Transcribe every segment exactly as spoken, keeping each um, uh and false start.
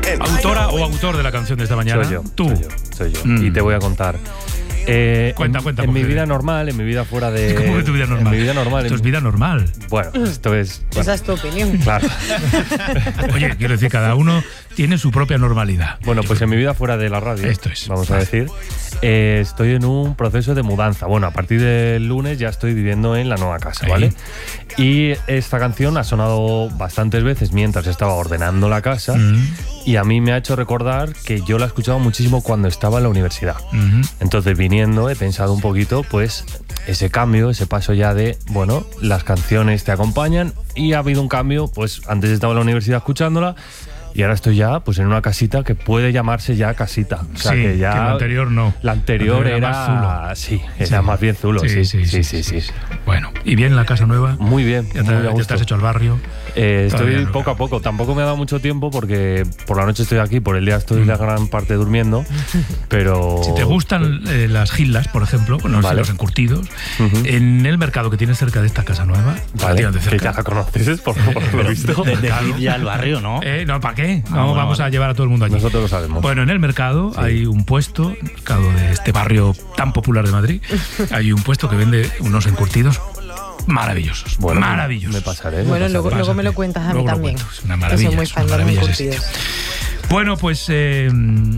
¿Autora o autor de la canción de esta mañana? Soy yo. Tú. Soy yo. Soy yo. Mm. Y te voy a contar. Eh, Cuenta, en, cuenta, En mi mujer. vida normal, en mi vida fuera de... ¿Cómo que tu vida normal? En mi vida normal. Esto en- es vida normal. Bueno, esto es... bueno, Esa es tu opinión. claro. Oye, quiero decir, cada uno tiene su propia normalidad. Bueno, pues en mi vida fuera de la radio, Esto es. vamos a decir, eh, estoy en un proceso de mudanza. Bueno, a partir del lunes ya estoy viviendo en la nueva casa, Ahí. ¿vale? Y esta canción ha sonado bastantes veces mientras estaba ordenando la casa Mm. y a mí me ha hecho recordar que yo la he escuchado muchísimo cuando estaba en la universidad. Mhm. Entonces, viniendo, he pensado un poquito, pues, ese cambio, ese paso ya de, bueno, las canciones te acompañan y ha habido un cambio, pues, antes estaba en la universidad escuchándola y ahora estoy ya, pues, en una casita que puede llamarse ya casita. O sea, Sí, que ya... que la anterior no. La anterior La anterior era era... más sí, era Sí. más bien zulo, sí sí sí, sí, sí. Bueno, ¿y bien la casa nueva? Muy bien, ¿Ya te, muy a ya te gusto. has hecho al barrio? Eh, Todavía estoy no, poco claro. a poco. Tampoco me ha dado mucho tiempo porque por la noche estoy aquí, por el día estoy la gran parte durmiendo, pero... Si te gustan eh, las gillas, por ejemplo, bueno, Vale. los encurtidos, Ujú. en el mercado que tienes cerca de esta casa nueva, Vale, relativamente que cerca. ya la conoces, por, por lo visto. De, decir ya el barrio, ¿no? Eh, no, ¿para qué? No, Ah, bueno, vamos vale. a llevar a todo el mundo allí. Nosotros lo sabemos. Bueno, en el mercado hay un puesto, el mercado de este barrio tan popular de Madrid, hay un puesto que vende unos encurtidos maravillosos. Bueno, maravillosos. Me pasaré. me Bueno, pasaré. luego, luego me lo cuentas a mí Luego lo también. cuento, es una Que maravilla, soy muy es fan una de los maravilla ese encurtidos. sitio. Bueno, pues, eh,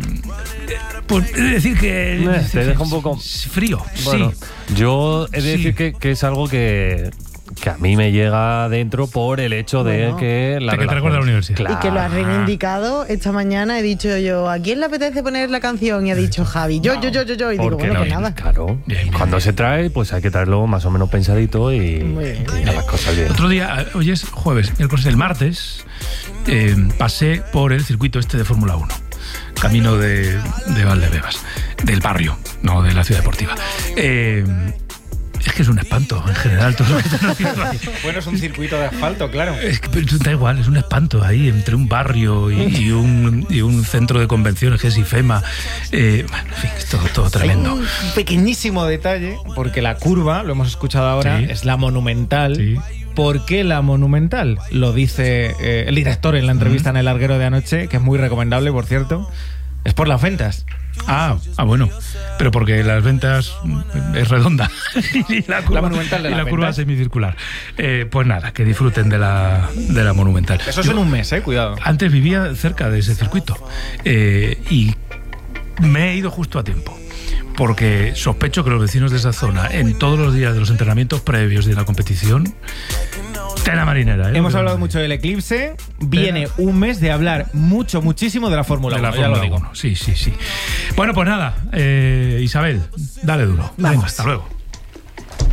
pues he de decir que... Eh, te deja un poco- frío, Bueno, sí. yo he de Sí. decir que, que es algo que, que a mí me llega adentro por el hecho de Bueno. que la De que te relación- recuerda a la universidad. Claro. Y que lo has reivindicado esta mañana. He dicho yo, ¿a quién le apetece poner la canción? Y ha dicho Javi, yo, yo, yo, yo, yo. Y digo, Porque bueno, no, pues nada. claro, Bien, bien, cuando bien. se trae, pues hay que traerlo más o menos pensadito y, Muy bien. y las cosas bien. Otro día, hoy es jueves, miércoles, el martes, eh, pasé por el circuito este de Fórmula uno, camino de, de Valdebebas, del barrio, no de la ciudad deportiva. Eh, es que es un espanto, en general, todo lo que están haciendo ahí. Bueno, es un circuito de asfalto, claro. Es que pero da igual, es un espanto ahí entre un barrio y, y un, y un centro de convenciones que es IFEMA. Eh, bueno, en fin, es todo, todo Hay tremendo. un pequeñísimo detalle, porque la curva, lo hemos escuchado ahora, Sí. es la monumental. Sí. ¿Por qué la monumental? Lo dice eh, el director en la entrevista en El Larguero de anoche, que es muy recomendable, por cierto. Es por las ventas. Ah, ah, bueno, pero porque las ventas mm, es redonda y la curva, La monumental de y las la curva ventas. semicircular. Eh, pues nada, que disfruten de la, de la monumental. Eso es Yo en un mes, eh, cuidado. Antes vivía cerca de ese circuito eh, y me he ido justo a tiempo. Porque sospecho que los vecinos de esa zona, en todos los días de los entrenamientos previos de la competición, tela marinera. ¿eh? Hemos hablado mucho del eclipse. Viene un mes de hablar mucho, muchísimo de la Fórmula de la uno, ya lo Fórmula digo. uno. Sí, sí, sí. Bueno, pues nada, eh, Isabel, dale duro. Vamos. Venga, hasta luego.